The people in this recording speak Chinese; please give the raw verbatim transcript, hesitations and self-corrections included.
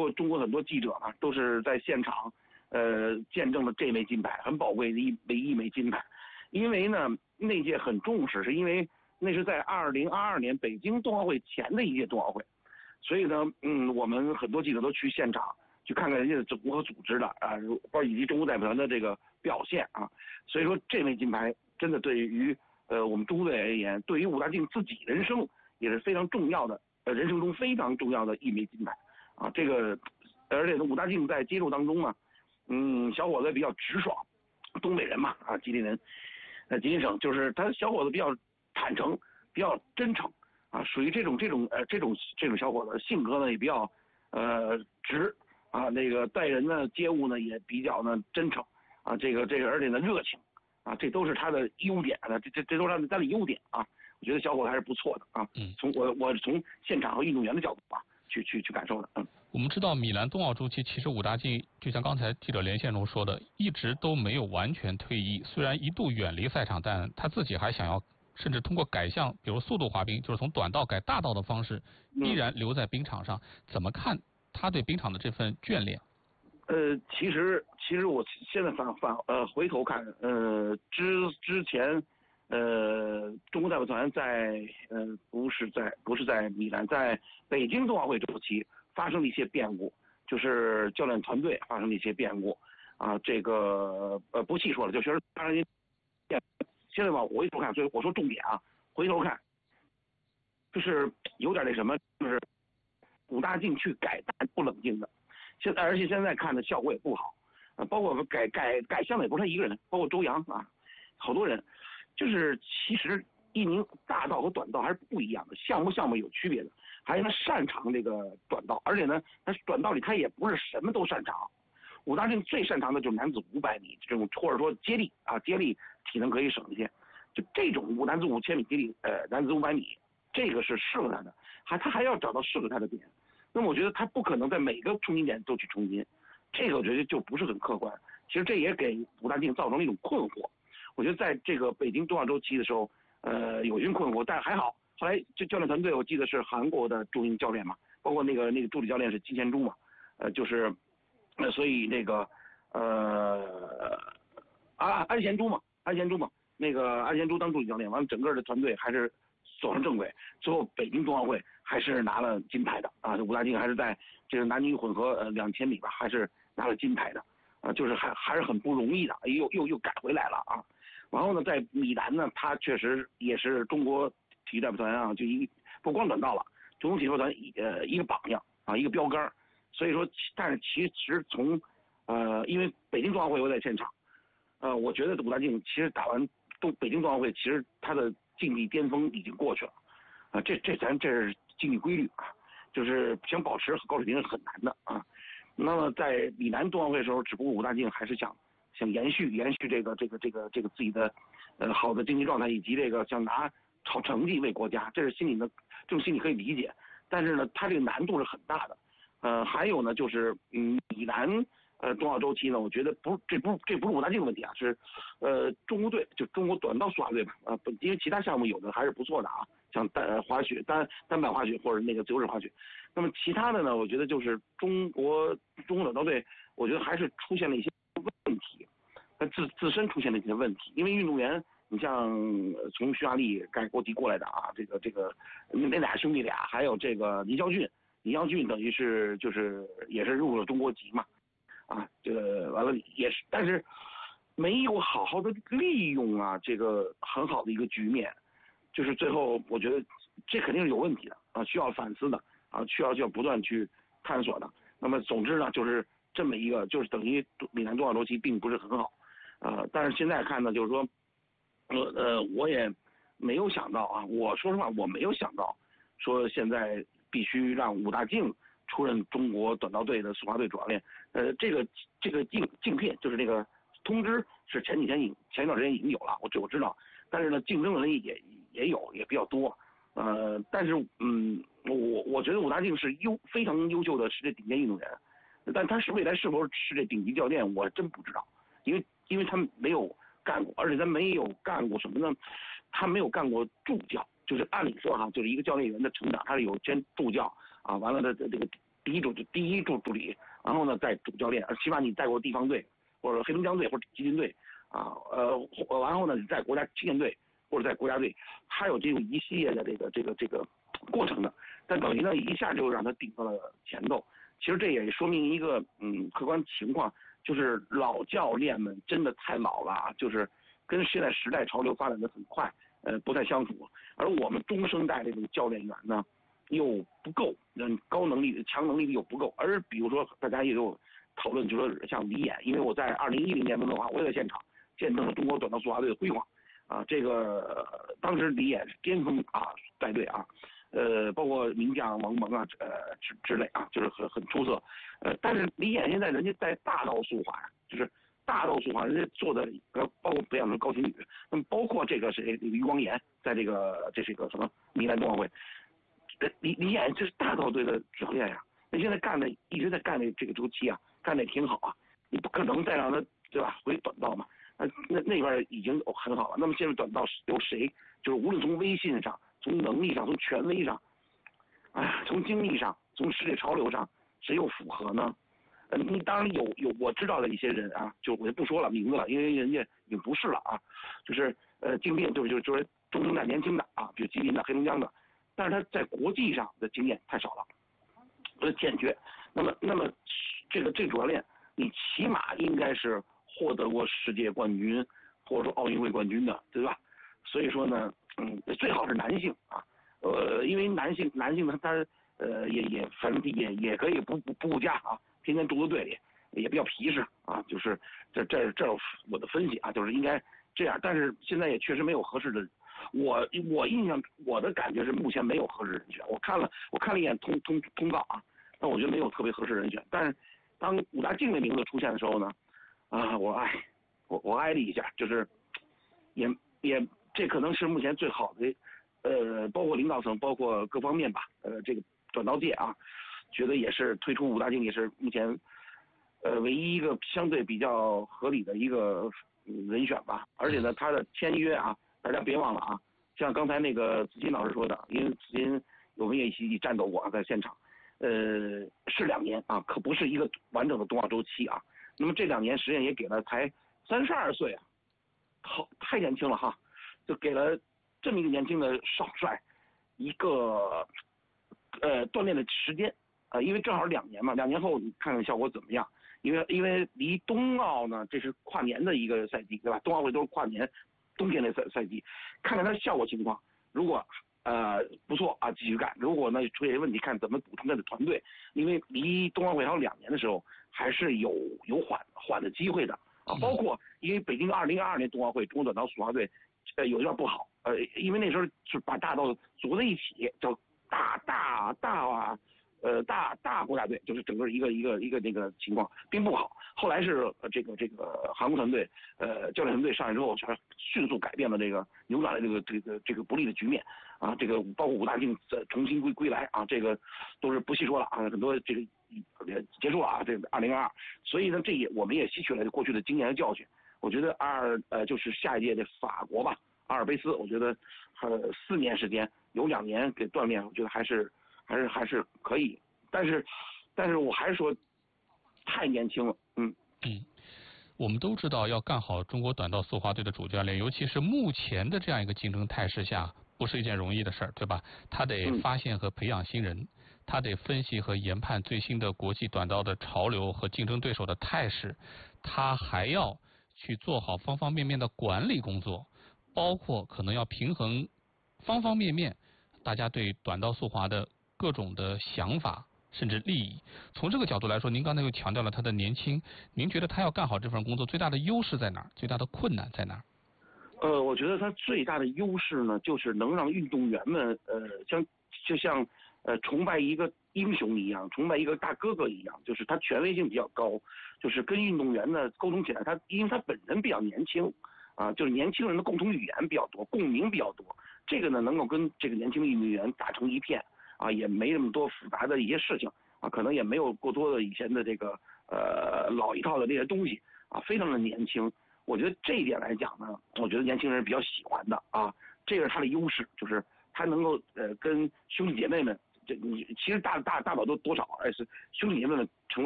国中国很多记者嘛，都是在现场，呃，见证了这枚金牌，很宝贵的一唯一一枚金牌。因为呢，那届很重视，是因为那是在二零二二年北京冬奥会前的一届冬奥会，所以呢，嗯，我们很多记者都去现场去看看人家如何组织的啊，包括以及中国代表团的这个表现啊。所以说，这枚金牌真的对于呃我们中国队而言，对于武大靖自己人生也是非常重要的，呃，人生中非常重要的一枚金牌啊。这个，而且武大靖在接受当中呢，嗯，小伙子比较直爽，东北人嘛啊，吉林人。呃，吉林省就是他小伙子比较坦诚，比较真诚啊，属于这种这种呃这种这种小伙子，性格呢也比较呃直啊，那个待人呢接物呢也比较呢真诚啊，这个这个而且呢热情啊，这都是他的优点啊，这这这都是他的他的优点啊，我觉得小伙子还是不错的啊。嗯，从我我从现场和运动员的角度吧，去去去感受的。嗯， 我们知道米兰冬奥周期，其实武大靖就像刚才记者连线中说的，一直都没有完全退役。虽然一度远离赛场，但他自己还想要，甚至通过改向，比如速度滑冰，就是从短道改大道的方式，依然留在冰场上。怎么看他对冰场的这份眷恋？ 呃，其实其实我现在反反呃回头看，呃之之前。呃，中国代表团在呃不是在不是在米兰，在北京冬奥会周期发生了一些变故，就是教练团队发生了一些变故啊，这个呃不细说了，就确实发生一些变。现在吧，我回头看，所以我说重点啊，回头看，就是有点那什么，就是武大靖去改但不冷静的，现在而且现在看的效果也不好啊，包括改改改向的也不是他一个人，包括周洋啊，好多人。就是其实一名大道和短道还是不一样的，项目项目有区别的，还有他擅长这个短道，而且呢，他短道里他也不是什么都擅长。武大靖最擅长的就是男子五百米这种，或者说接力啊，接力体能可以省一些，就这种五男子五千米接力，呃，男子五百米，这个是适合他的，还他还要找到适合他的点。那么我觉得他不可能在每个冲金点都去冲金，这个我觉得就不是很客观。其实这也给武大靖造成了一种困惑。我觉得在这个北京冬奥周期的时候，呃，有一些困惑，但还好。后来这教练团队，我记得是韩国的著名教练嘛，包括那个那个助理教练是金贤洙嘛，呃，就是，呃，所以那个呃，安安贤洙嘛，安贤洙嘛，那个安贤洙当助理教练，完了整个的团队还是走上正轨。最后北京冬奥会还是拿了金牌的啊，武大靖还是在这个男女混合呃两千米吧，还是拿了金牌的啊，就是还还是很不容易的，又又又赶回来了啊。然后呢，在米兰呢，他确实也是中国体育代表团啊，就一不光短道了，中国体育代表团呃一个榜样啊，一个标杆。所以说，但是其实从呃，因为北京冬奥会我在现场，呃，我觉得武大靖其实打完东北京冬奥会，其实他的竞技巅峰已经过去了啊，这这咱这是竞技规律啊，就是想保持高水平是很难的啊。那么在米兰冬奥会的时候，只不过武大靖还是想。想延续延续这个这个这个这个自己的呃好的竞技状态，以及这个想拿好成绩为国家，这是心里的这种心理可以理解。但是呢，他这个难度是很大的。呃，还有呢，就是嗯，米兰呃冬奥周期呢，我觉得不这不这不是武大靖的问题啊，是呃中国队就中国短道速滑队吧啊、呃，因为其他项目有的还是不错的啊，像单滑雪单单板滑雪或者那个自由式滑雪。那么其他的呢，我觉得就是中国中国短道队，我觉得还是出现了一些问题，他自自身出现了一些问题，因为运动员，你像从匈牙利盖国籍过来的啊，这个这个那俩兄弟俩，还有这个倪霄俊，倪霄俊等于是就是也是入了中国籍嘛，啊，这个完了也是，但是没有好好的利用啊，这个很好的一个局面，就是最后我觉得这肯定是有问题的啊，需要反思的啊，需要需要不断去探索的。那么总之呢，就是这么一个，就是等于米兰冬奥周期并不是很好，呃，但是现在看呢，就是说，呃呃，我也没有想到啊，我说实话，我没有想到说现在必须让武大靖出任中国短道队的速滑队主教练，呃，这个这个镜镜片就是那个通知是前几天已前一段时间已经有了，我这我知道，但是呢，竞争人也也有也比较多，呃，但是嗯，我我觉得武大靖是优非常优秀的世界顶尖运动员，但他是未来是否是这顶级教练，我真不知道，因为因为他没有干过，而且他没有干过什么呢？他没有干过助教，就是按理说哈，就是一个教练员的成长，他是有兼助教啊，完了的这个第一主第一助助理，然后呢再主教练，起码你带过地方队或者黑龙江队或者吉林队啊，呃，然后呢你在国家青年队或者在国家队，还有这种一系列的这个这个这个过程的，但等于呢一下就让他顶到了前头。其实这也说明一个嗯客观情况，就是老教练们真的太老了啊，就是跟现在时代潮流发展的很快，呃不太相符。而我们中生代这种教练员呢又不够，嗯高能力强能力的又不够。而比如说大家也有讨论，就说像李演，因为我在二零一零年温哥华我也在现场见证了中国短道速滑队的辉煌啊，这个、呃、当时李演是巅峰啊带队啊。呃，包括名将王蒙啊，呃之之类啊，就是很很出色。呃，但是李演现在人家在大道速滑，就是大道速滑，人家做的呃，包括培养出高琴宇，那么包括这个谁，余光岩，在这个这是一个什么米兰冬奥会，呃，李李演这是大道队的教练呀、啊，那现在干的一直在干的这个周期啊，干的挺好啊，你不可能再让他对吧回短道嘛。那那那边已经很好了，那么现在短道有谁？就是无论从威信上、从能力上、从权威上，哎，从经历上、从世界潮流上，谁又符合呢？呃，你当然有有我知道的一些人啊，就我就不说了名字了，因为人家已经不是了啊，就是呃精兵，就是就是就是中生代年轻的啊，比如吉林的、黑龙江的，但是他在国际上的经验太少了，呃欠缺。那么那么这个这个主教练，你起码应该是获得过世界冠军或者说奥运会冠军的，对吧？所以说呢，嗯，最好是男性啊，呃，因为男性男性呢，他呃也也反正也也可以不不不顾家啊，天天住在队里，也比较皮实啊，就是这这这我的分析啊，就是应该这样，但是现在也确实没有合适的，我我印象我的感觉是目前没有合适人选，我看了我看了一眼通通通告啊，但我觉得没有特别合适人选，但是当武大靖的名字出现的时候呢，啊，我哀我我哀了一下，就是也也这可能是目前最好的，呃，包括领导层，包括各方面吧，呃，这个短道界啊，觉得也是推出武大靖也是目前，呃，唯一一个相对比较合理的一个人选吧。而且呢，他的签约啊，大家别忘了啊，像刚才那个子金老师说的，因为子金我们也一起战斗过啊，在现场，呃，是两年啊，可不是一个完整的冬奥周期啊。那么这两年实际上也给了才三十二岁啊，好太年轻了哈，就给了这么一个年轻的少帅一个呃锻炼的时间啊、呃，因为正好两年嘛，两年后你看看效果怎么样？因为因为离冬奥呢，这是跨年的一个赛季，对吧？冬奥会都是跨年冬天的赛赛季，看看它效果情况，如果呃不错啊，继续干；如果呢出现问题，看怎么补充他的团队。因为离冬奥会还有两年的时候，还是有有缓缓的机会的啊。包括因为北京二零二二年冬奥会，中国短道速滑队呃有一段不好，呃，因为那时候是把大道组在一起，叫大大大啊。呃，大大国家队就是整个一个一个一个那个情况并不好。后来是呃这个这个韩国团队呃教练团队上来之后，迅速改变了这个扭转了这个这个这个不利的局面啊。这个包括武大靖重新归归来啊，这个都是不细说了啊，很多这个结束了啊，这个二零二二。所以呢，这也我们也吸取了过去的经验和教训。我觉得二呃就是下一届的法国吧，阿尔卑斯，我觉得呃四年时间有两年给锻炼，我觉得还是。还是还是可以，但是，但是我还是说，太年轻了，嗯。 嗯，我们都知道要干好中国短道速滑队的主教练，尤其是目前的这样一个竞争态势下，不是一件容易的事儿，对吧？他得发现和培养新人，嗯、他得分析和研判最新的国际短道的潮流和竞争对手的态势，他还要去做好方方面面的管理工作，包括可能要平衡方方面面大家对短道速滑的各种的想法甚至利益。从这个角度来说，您刚才又强调了他的年轻，您觉得他要干好这份工作最大的优势在哪儿？最大的困难在哪儿？ 呃，我觉得他最大的优势呢，就是能让运动员们呃像就像呃崇拜一个英雄一样，崇拜一个大哥哥一样，就是他权威性比较高，就是跟运动员呢沟通起来，他因为他本人比较年轻啊，就是年轻人的共同语言比较多，共鸣比较多，这个呢能够跟这个年轻的运动员打成一片。啊，也没那么多复杂的一些事情啊，可能也没有过多的以前的这个呃老一套的这些东西啊，非常的年轻。我觉得这一点来讲呢，我觉得年轻人比较喜欢的啊，这个是他的优势，就是他能够呃跟兄弟姐妹们这你其实大大大宝都多少，而是兄弟姐妹们成为。